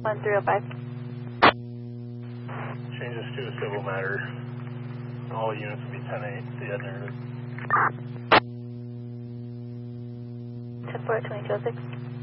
1305. Changes to a civil matter. All units will be 10-8, the narrative. 10-4 at 2206.